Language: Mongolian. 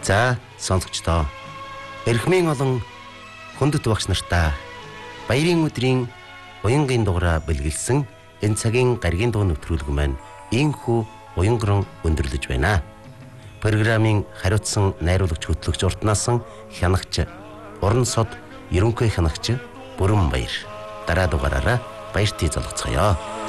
За сонсогчдоо эрхмийн олон хүндэт багш нартаа баярын өдрийн уянгийн дугаараа бэлгэлсэн энэ цагийн гаригийн дуу нэвтрүүлэг маань ийхүү уянган өндөрлөж байна. Программын хариуцсан найруулагч хөтлөгч уртнаасан хянагч Орон сод ерөнхий хянагч Бүрэн Баяр. Дараа дугаараараа баяртыг залгацгаая.